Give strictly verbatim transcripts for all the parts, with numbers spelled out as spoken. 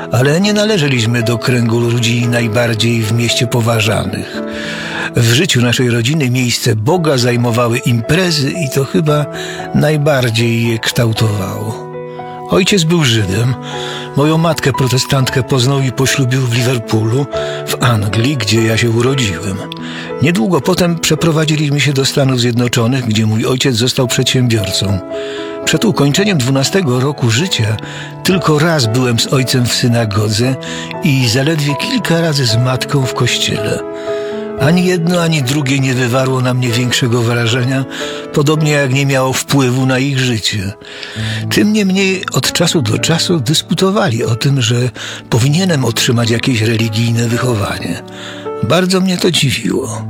ale nie należeliśmy do kręgu ludzi najbardziej w mieście poważanych. W życiu naszej rodziny miejsce Boga zajmowały imprezy i to chyba najbardziej je kształtowało. Ojciec był Żydem. Moją matkę protestantkę poznał i poślubił w Liverpoolu, w Anglii, gdzie ja się urodziłem. Niedługo potem przeprowadziliśmy się do Stanów Zjednoczonych, gdzie mój ojciec został przedsiębiorcą. Przed ukończeniem dwunastego roku życia tylko raz byłem z ojcem w synagodze i zaledwie kilka razy z matką w kościele. Ani jedno, ani drugie nie wywarło na mnie większego wrażenia, podobnie jak nie miało wpływu na ich życie. Tym niemniej od czasu do czasu dyskutowali o tym, że powinienem otrzymać jakieś religijne wychowanie. Bardzo mnie to dziwiło.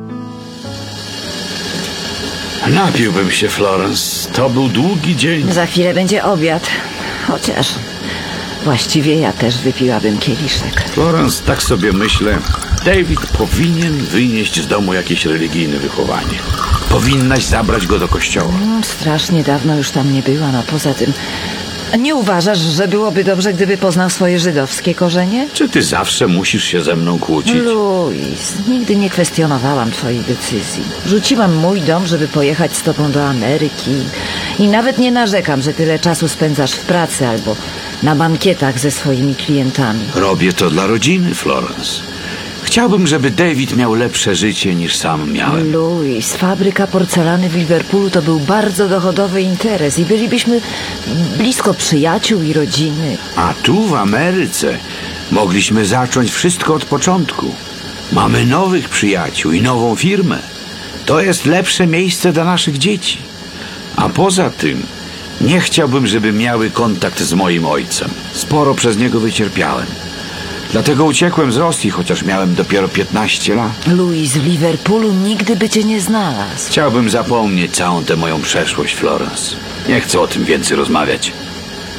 Napiłbym się, Florence. To był długi dzień. Za chwilę będzie obiad. Chociaż właściwie ja też wypiłabym kieliszek. Florence, tak sobie myślę. David powinien wynieść z domu jakieś religijne wychowanie. Powinnaś zabrać go do kościoła. Mm, strasznie dawno już tam nie byłam, a poza tym... Nie uważasz, że byłoby dobrze, gdyby poznał swoje żydowskie korzenie? Czy ty zawsze musisz się ze mną kłócić? Louis, nigdy nie kwestionowałam twojej decyzji. Rzuciłam mój dom, żeby pojechać z tobą do Ameryki. I nawet nie narzekam, że tyle czasu spędzasz w pracy albo na bankietach ze swoimi klientami. Robię to dla rodziny, Florence. Chciałbym, żeby David miał lepsze życie niż sam miałem. Louis, fabryka porcelany w Liverpoolu to był bardzo dochodowy interes i bylibyśmy blisko przyjaciół i rodziny. A tu w Ameryce mogliśmy zacząć wszystko od początku. Mamy nowych przyjaciół i nową firmę. To jest lepsze miejsce dla naszych dzieci. A poza tym nie chciałbym, żeby miały kontakt z moim ojcem. Sporo przez niego wycierpiałem. Dlatego uciekłem z Rosji, chociaż miałem dopiero piętnaście lat. Louis, w Liverpoolu nigdy by cię nie znalazł. Chciałbym zapomnieć całą tę moją przeszłość, Florence. Nie chcę o tym więcej rozmawiać.